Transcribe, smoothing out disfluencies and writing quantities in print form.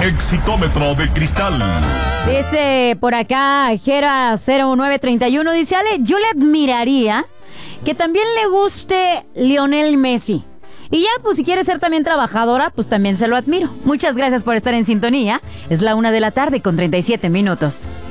Exitómetro de cristal. Dice por acá, Jera0931, dice: Ale, yo le admiraría que también le guste Lionel Messi. Y ya, pues si quiere ser también trabajadora, pues también se lo admiro. Muchas gracias por estar en sintonía. Es la 1:37 p.m.